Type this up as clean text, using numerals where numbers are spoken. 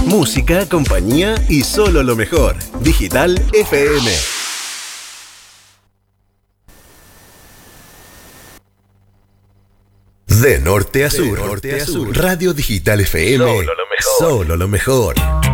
Música, compañía y solo lo mejor. Digital FM. De norte a sur. Radio Digital FM. Solo lo mejor. Solo lo mejor.